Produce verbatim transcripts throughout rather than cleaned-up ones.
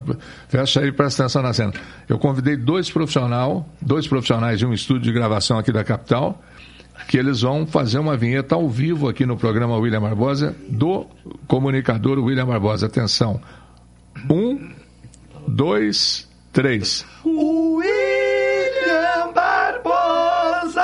fecha aí, presta atenção na cena. Eu convidei dois profissionais, dois profissionais de um estúdio de gravação aqui da capital, que eles vão fazer uma vinheta ao vivo aqui no programa William Barbosa, do comunicador William Barbosa. Atenção. Um, dois, três. William Barbosa!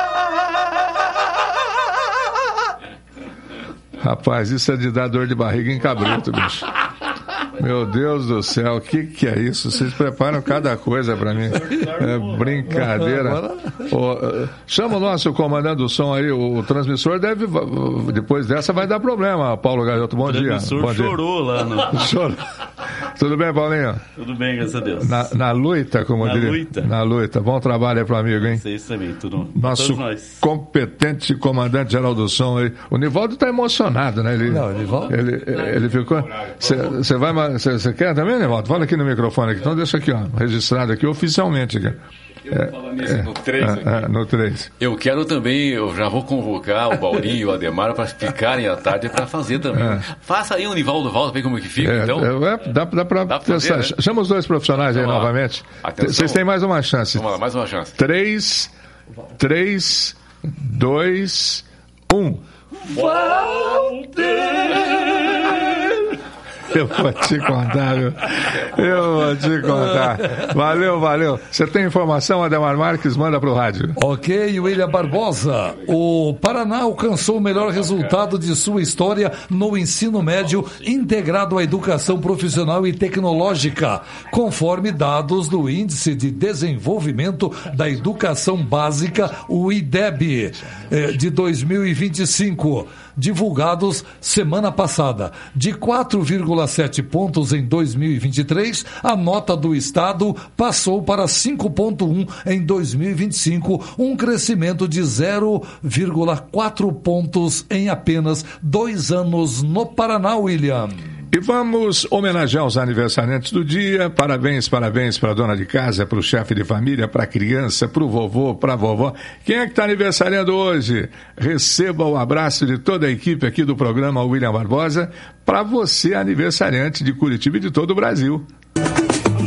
Rapaz, isso é de dar dor de barriga em cabrito, bicho. Meu Deus do céu, o que, que é isso? Vocês preparam cada coisa pra mim. É brincadeira. Oh, chama o nosso comandante do som aí, o, o transmissor deve, depois dessa vai dar problema, Paulo Garoto. Bom dia. O transmissor bom chorou dia. lá. No... Chorou. Tudo bem, Paulinho? Tudo bem, graças a Deus. Na, na luta, como na diria. Luta. Na luta. Bom trabalho aí pro amigo, hein? Vocês também, tudo. Nosso competente comandante geral do som aí. O Nivaldo tá emocionado, né? Ele, não, o Nivaldo... Ele, ele ficou... Você vai... Você quer também, Nivaldo? Fala aqui no microfone aqui. Então deixa aqui, ó. Registrado aqui oficialmente aqui. Eu vou falar nisso é, no três aqui. É, é, no três. Eu quero também, eu já vou convocar o Baurinho e o Ademar para ficarem à tarde para fazer também. É. Faça aí um Nivaldo Volta, ver como é que fica, é, então. É, dá dá para testar. Né? Chama os dois profissionais então, aí novamente. Vocês têm mais uma chance. Vamos lá, mais uma chance. Três, três, dois, um. Walter! Eu vou te contar, viu? Eu vou te contar. Valeu, valeu. Você tem informação, Ademar Marques? Manda pro rádio. Ok, William Barbosa. O Paraná alcançou o melhor resultado de sua história no ensino médio integrado à educação profissional e tecnológica, conforme dados do Índice de Desenvolvimento da Educação Básica, o I D E B, de dois mil e vinte e cinco, divulgados semana passada. De quatro vírgula sete pontos em dois mil e vinte e três, a nota do Estado passou para cinco vírgula um em dois mil e vinte e cinco, um crescimento de zero vírgula quatro pontos em apenas dois anos no Paraná, William. E vamos homenagear os aniversariantes do dia. Parabéns, parabéns para a dona de casa, para o chefe de família, para a criança, para o vovô, para a vovó. Quem é que está aniversariando hoje? Receba o abraço de toda a equipe aqui do programa William Barbosa, para você, aniversariante de Curitiba e de todo o Brasil.